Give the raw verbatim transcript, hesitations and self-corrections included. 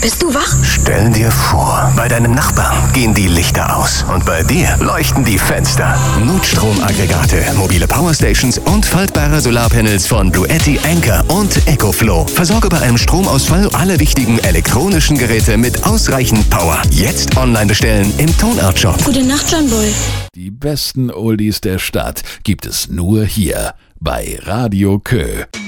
Bist du wach? Stell dir vor, bei deinem Nachbarn gehen die Lichter aus und bei dir leuchten die Fenster. Notstromaggregate, mobile Powerstations und faltbare Solarpanels von Bluetti, Anker und EcoFlow. Versorge bei einem Stromausfall alle wichtigen elektronischen Geräte mit ausreichend Power. Jetzt online bestellen im Tonart Shop. Gute Nacht, John Boy. Die besten Oldies der Stadt gibt es nur hier bei Radio Kö.